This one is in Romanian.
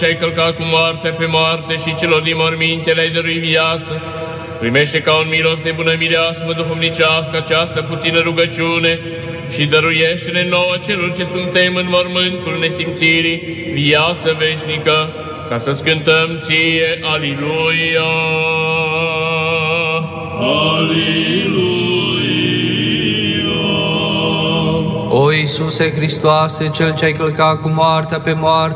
Ce-ai călcat cu moarte pe moarte și celor din morminte le-ai dărui viață, primește ca un milos de bună mireasmă duhovnicească această puțină rugăciune și dăruiește-ne nouă celor ce suntem în mormântul nesimțirii viață veșnică, ca să-ți cântăm ție, Aliluia! Aliluia! O Iisuse Hristoase, Cel ce-ai călcat cu moartea pe moarte